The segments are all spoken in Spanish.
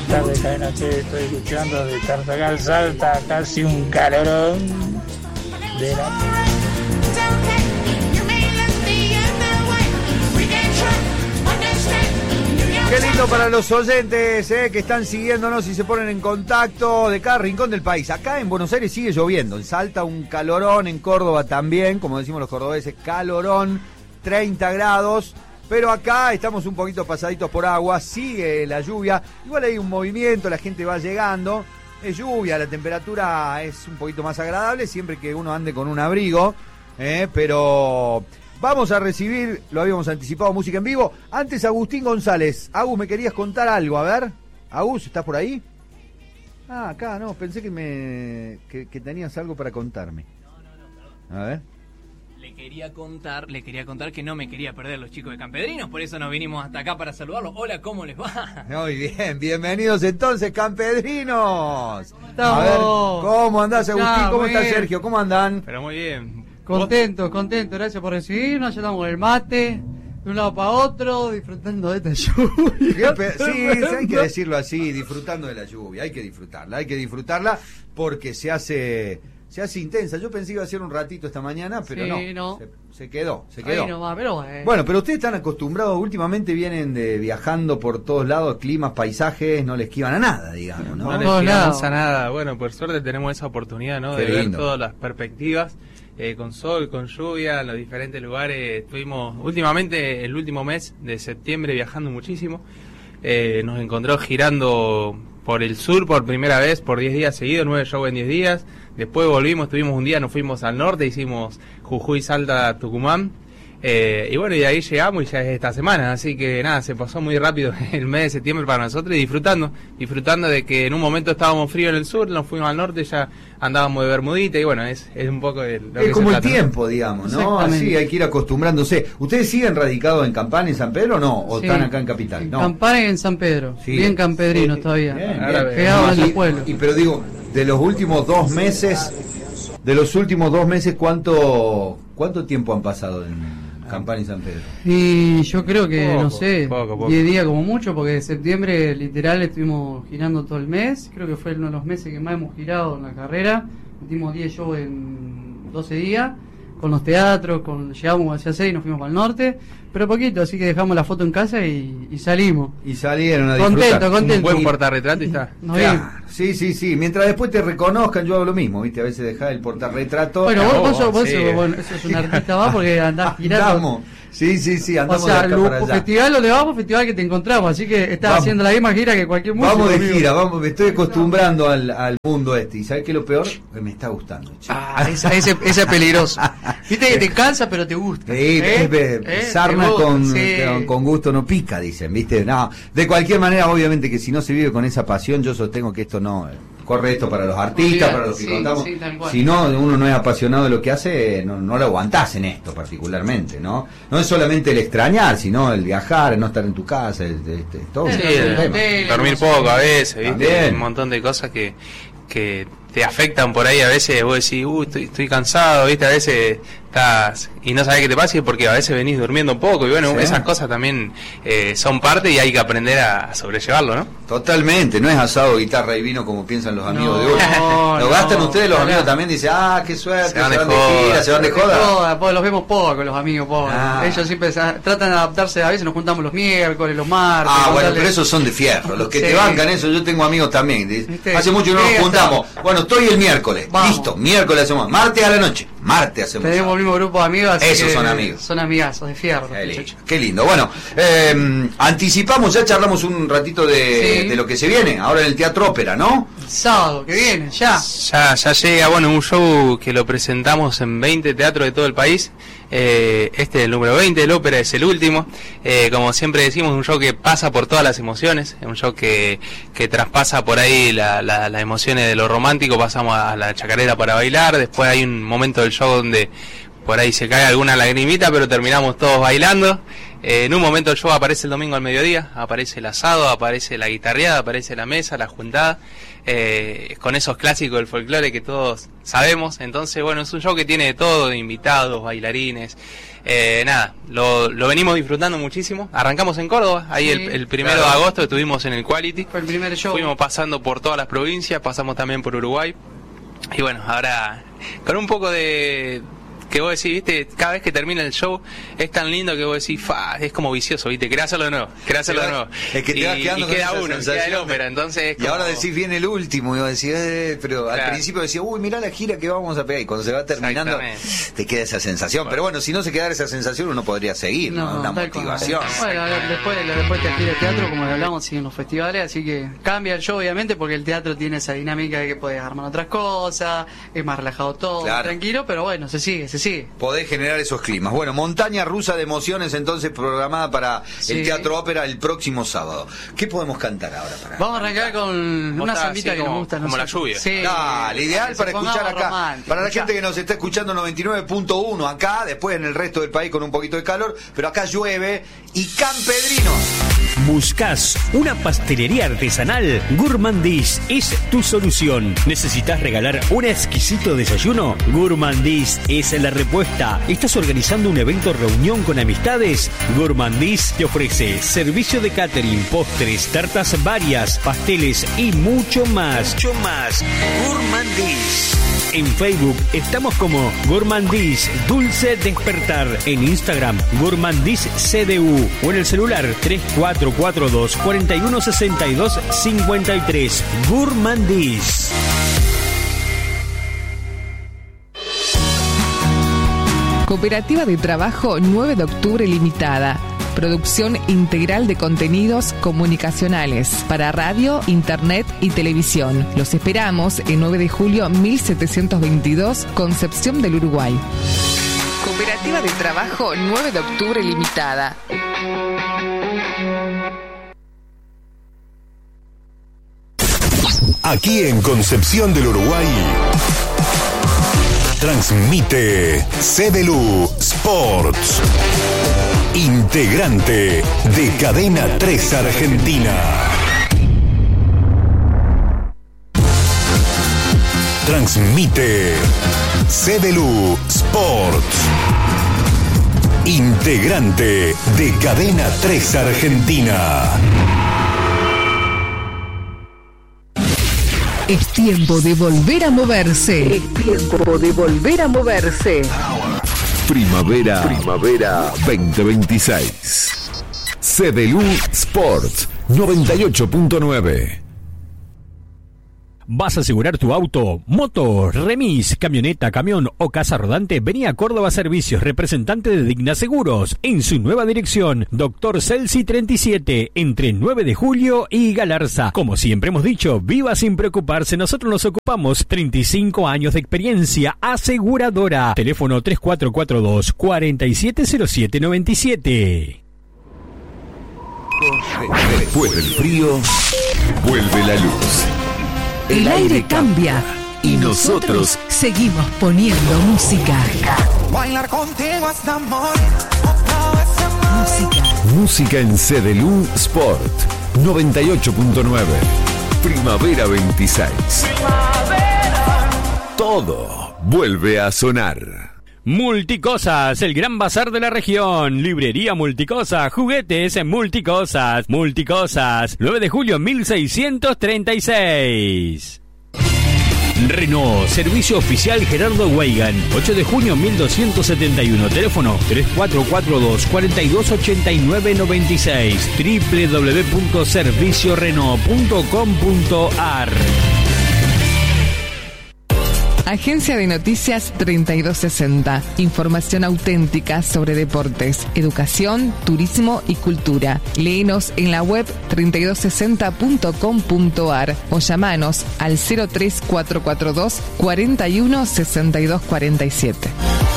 tardes, Cadena C, estoy escuchando de Tartagal Salta, casi un calorón de la... Qué lindo para los oyentes que están siguiéndonos y se ponen en contacto de cada rincón del país. Acá en Buenos Aires sigue lloviendo, en Salta un calorón, en Córdoba también, como decimos los cordobeses, calorón, 30 grados. Pero acá estamos un poquito pasaditos por agua, sigue la lluvia, igual hay un movimiento, la gente va llegando, es lluvia, la temperatura es un poquito más agradable, siempre que uno ande con un abrigo, pero vamos a recibir, lo habíamos anticipado, música en vivo. Antes Agustín González. Agus, me querías contar algo, a ver. Agus, ¿estás por ahí? Ah, acá, no, pensé que tenías algo para contarme. No. A ver. Le quería contar que no me quería perder los chicos de Campedrinos, por eso nos vinimos hasta acá para saludarlos. Hola, ¿cómo les va? Muy bien, bienvenidos entonces, Campedrinos. Estamos. A ver, ¿cómo andás, Agustín? ¿Cómo está Sergio? ¿Cómo andan? Pero muy bien. Contento, gracias por recibirnos, ya estamos con el mate, de un lado para otro, disfrutando de esta lluvia. Sí, hay que decirlo así, disfrutando de la lluvia, hay que disfrutarla porque se hace intensa. Yo pensé que iba a ser un ratito esta mañana, pero sí, no. Se quedó. Ahí nomás, pero bueno. Bueno, pero ustedes están acostumbrados, últimamente vienen viajando por todos lados, climas, paisajes, no les esquivan a nada, digamos, ¿no? No les esquivamos a nada. Bueno, por suerte tenemos esa oportunidad, ¿no? Qué de lindo. ver todas las perspectivas, con sol, con lluvia, en los diferentes lugares. Estuvimos últimamente, el último mes de septiembre, viajando muchísimo. Nos encontró girando por el sur por primera vez, por 10 días seguidos, 9 shows en 10 días. Después volvimos, estuvimos un día, nos fuimos al norte, hicimos Jujuy, Salta, Tucumán. Y bueno, y de ahí llegamos y ya es esta semana, así que nada, se pasó muy rápido el mes de septiembre para nosotros y disfrutando de que en un momento estábamos frío en el sur, nos fuimos al norte, ya andábamos de bermudita y bueno, es un poco de lo que es como se el trata, tiempo, digamos, ¿no? Así hay que ir acostumbrándose. ¿Ustedes siguen radicados en Campana, en San Pedro o no? ¿O Sí, están acá en Capital? En No. Campana y en San Pedro, Sí. bien campedrinos todavía, Bien, pegados bien. al pueblo. Pero digo, de los últimos 2 meses, ¿cuánto tiempo han pasado en Campana y San Pedro? Y yo creo que, Poco, no sé, poco. 10 días como mucho, porque de septiembre literal estuvimos girando todo el mes. Creo que fue uno de los meses que más hemos girado en la carrera. Metimos 10 shows en 12 días, con los teatros, llegamos hacia 6 y nos fuimos para el norte. Pero poquito, así que dejamos la foto en casa y salimos. Y salieron a disfrutar. Contento. Un buen portarretrato y está. Nos Claro, vimos. sí. Mientras después te reconozcan, yo hago lo mismo, ¿viste? A veces dejás el portarretrato. Bueno, vos sí. bueno, eso es un artista más porque andás girando. Andamos. Sí, O andamos sea, de acá para allá. festival donde vamos, festival que te encontramos, así que estás Vamos. haciendo la misma gira que cualquier músico. Vamos de amigo. gira, me estoy acostumbrando al mundo este. ¿Y sabes qué es lo peor? Que me está gustando, che. Ese es peligroso. Viste que te cansa, pero te gusta. Sí, sarna Te gusta, con, sí. con gusto no pica, dicen, ¿viste? No, de cualquier manera, obviamente que si no se vive con esa pasión, yo sostengo que esto no corre esto para los artistas, para los que Sí, contamos. sí, tal cual. Si no, uno no es apasionado de lo que hace, no lo aguantás en esto particularmente, ¿no? No es solamente el extrañar, sino el viajar, el no estar en tu casa, todo. Sí, un tema. dormir poco a veces, ¿viste? También. Un montón de cosas que te afectan por ahí. A veces vos decís, estoy cansado, ¿viste? A veces estás y no sabés qué te pasa y porque a veces venís durmiendo un poco y bueno, Sí. esas cosas también son parte y hay que aprender a sobrellevarlo, ¿no? Totalmente, no es asado, guitarra y vino como piensan los amigos No, de hoy. no, Lo gastan ustedes, los ojalá. amigos también dicen, qué suerte, Se van de gira, joda. se van de joda. Pues los vemos poco, los amigos poco. Ah. Ellos siempre tratan de adaptarse, a veces nos juntamos los miércoles, los martes. Bueno, contarles- pero esos son de fierro, los que Sí. te bancan eso, yo tengo amigos también. ¿Viste? Hace mucho que no Sí, nos juntamos. Bueno, estoy el miércoles, Vamos. listo, miércoles hacemos, martes a la noche, martes hacemos. Tenemos el mismo grupo de amigos, así Esos que son amigos. Son amigazos de fierro. Qué lindo, muchachos. qué lindo. Bueno, anticipamos, ya charlamos un ratito de lo que se viene, ahora en el Teatro Ópera, ¿no? Sábado que viene, ya. Ya llega, bueno, un show que lo presentamos en 20 teatros de todo el país. Este es el número 20, el ópera es el último. Como siempre decimos, un show que pasa por todas las emociones, un show que traspasa por ahí las emociones de lo romántico, pasamos a la chacarera para bailar, después hay un momento del show donde por ahí se cae alguna lagrimita, pero terminamos todos bailando. En un momento el show aparece el domingo al mediodía, aparece el asado, aparece la guitarreada, aparece la mesa, la juntada, con esos clásicos del folclore que todos sabemos. Entonces, bueno, es un show que tiene de todo, de invitados, bailarines. Nada, lo venimos disfrutando muchísimo. Arrancamos en Córdoba, ahí sí, el 1 de agosto estuvimos en el Quality. Fue el primer show. Fuimos pasando por todas las provincias, pasamos también por Uruguay. Y bueno, ahora con un poco de... que vos decís, viste, cada vez que termina el show es tan lindo que vos decís, es como vicioso, viste, querés hacerlo de nuevo. Es que te vas quedando con queda esa uno, queda el ópera, entonces y ahora decís, viene el último, y vos decís, pero claro. Al principio decís, mirá la gira que vamos a pegar, y cuando se va terminando te queda esa sensación, pero bueno, si no se quedara esa sensación uno podría seguir, ¿no? Una motivación. Bueno, después te gira el teatro, como hablamos, siguen los festivales, así que cambia el show obviamente, porque el teatro tiene esa dinámica de que podés armar otras cosas, es más relajado todo, claro. Tranquilo, pero bueno, se sigue. Podés generar esos climas. Bueno, montaña rusa de emociones entonces programada para el Teatro Ópera el próximo sábado. ¿Qué podemos cantar ahora? Vamos a arrancar con una zambita que nos gusta. Como la lluvia. Sí, dale, ideal para escuchar acá. Romántico. Para la gente que nos está escuchando 99.1 acá, después en el resto del país con un poquito de calor, pero acá llueve y Campedrinos. ¿Buscas una pastelería artesanal? Gourmandis es tu solución. ¿Necesitas regalar un exquisito desayuno? Gourmandis es la respuesta. ¿Estás organizando un evento reunión con amistades? Gourmandis te ofrece servicio de catering, postres, tartas varias, pasteles y mucho más. Gourmandis. En Facebook estamos como Gourmandis Dulce Despertar. En Instagram, Gourmandis CDU. O en el celular 3442 4162 53. Gourmandis. Cooperativa de Trabajo 9 de Octubre Limitada. Producción integral de contenidos comunicacionales para radio, internet y televisión. Los esperamos en 9 de julio 1722, Concepción del Uruguay. Cooperativa de Trabajo 9 de Octubre Limitada. Aquí en Concepción del Uruguay transmite CDLU Sports, integrante de Cadena 3 Argentina. Transmite CDLU Sports, integrante de Cadena 3 Argentina. Es tiempo de volver a moverse. Es tiempo de volver a moverse. Primavera 2026. CDLU Sports 98.9. ¿Vas a asegurar tu auto, moto, remis, camioneta, camión o casa rodante? Vení a Córdoba Servicios, representante de Digna Seguros, en su nueva dirección, Dr. Celsi 37, entre 9 de julio y Galarza. Como siempre hemos dicho, viva sin preocuparse, nosotros nos ocupamos. 35 años de experiencia aseguradora. Teléfono 3442 470797. Después del frío, vuelve la luz. El aire cambia y nosotros seguimos poniendo música. Bailar contigo hasta morir. Música en CDLU Sport 98.9. Primavera 26. Todo vuelve a sonar. Multicosas, el gran bazar de la región. Librería Multicosas, juguetes Multicosas. Multicosas, 9 de julio 1636. Renault, servicio oficial Gerardo Weigan, 8 de junio 1271, teléfono 3442 428996, www.serviciorenault.com.ar. Agencia de Noticias 3260. Información auténtica sobre deportes, educación, turismo y cultura. Léenos en la web 3260.com.ar o llamanos al 03442 41 62 47.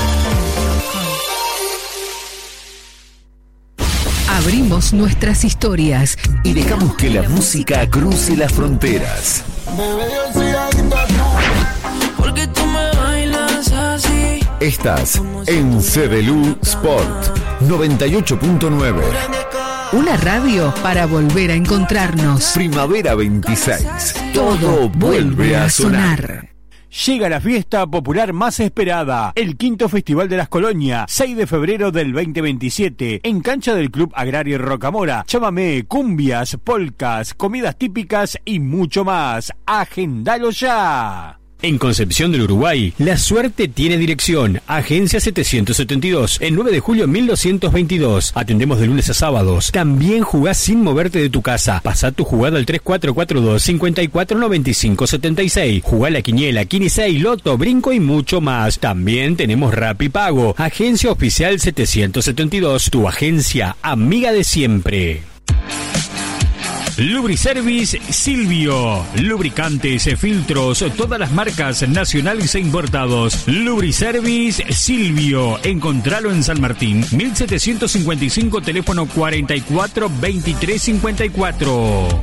Abrimos nuestras historias y dejamos que la música cruce las fronteras. Porque tú me bailas así. Estás en CDLU Sport 98.9. Una radio para volver a encontrarnos. Primavera 26. Todo vuelve a sonar. Llega la fiesta popular más esperada, el quinto Festival de las Colonias, 6 de febrero del 2027, en cancha del Club Agrario Rocamora. Chamamé, cumbias, polcas, comidas típicas y mucho más. ¡Agendalo ya! En Concepción del Uruguay, la suerte tiene dirección. Agencia 772, el 9 de julio 1222. Atendemos de lunes a sábados. También jugás sin moverte de tu casa. Pasá tu jugada al 3442-549576. Jugá la quiniela, Quinisei, Loto, Brinco y mucho más. También tenemos Rapipago. Agencia Oficial 772, tu agencia amiga de siempre. Lubriservice Silvio, lubricantes, filtros, todas las marcas nacionales e importados. Lubriservice Silvio, encontralo en San Martín, 1755, teléfono 442354.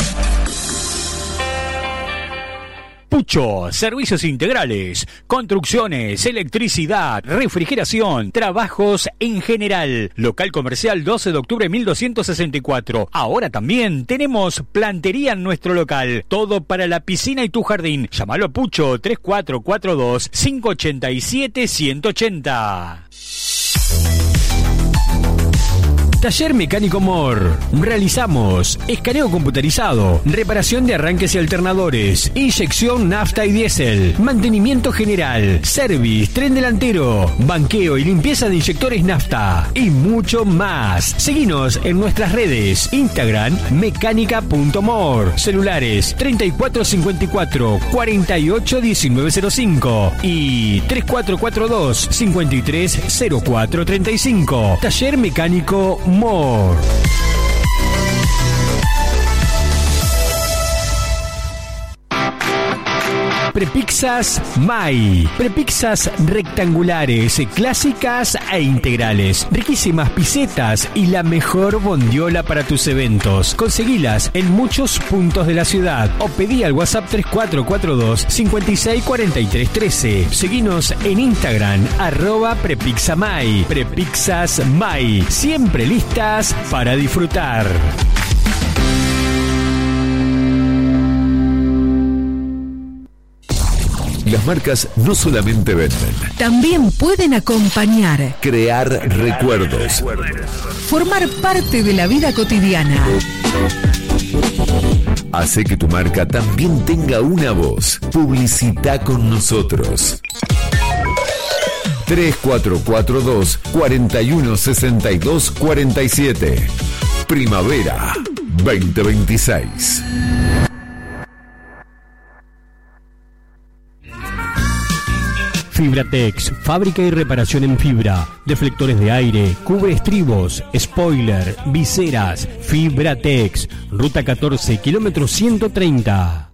Pucho, servicios integrales, construcciones, electricidad, refrigeración, trabajos en general. Local comercial 12 de octubre 1264. Ahora también tenemos plantería en nuestro local. Todo para la piscina y tu jardín. Llámalo a Pucho 3442-587-180. Taller Mecánico Mor. Realizamos escaneo computarizado, reparación de arranques y alternadores, inyección nafta y diésel, mantenimiento general, service, tren delantero, banqueo y limpieza de inyectores nafta y mucho más. Seguinos en nuestras redes: Instagram mecánica.mor, celulares 3454 481905 y 3442 530435. Taller Mecánico Mor. Prepizzas Mai. Prepizzas rectangulares, clásicas e integrales. Riquísimas pisetas y la mejor bondiola para tus eventos. Conseguilas en muchos puntos de la ciudad o pedí al WhatsApp 3442 564313. Seguinos en Instagram @Prepizzamai. Prepizzas Mai. Siempre listas para disfrutar. Las marcas no solamente venden, También pueden acompañar, crear recuerdos. formar parte de la vida cotidiana. Hace que tu marca también tenga una voz. Publicita con nosotros. 3442 416247. Primavera 2026. Fibratex, fábrica y reparación en fibra, deflectores de aire, cubre estribos, spoiler, viseras. Fibratex, ruta 14, kilómetro 130.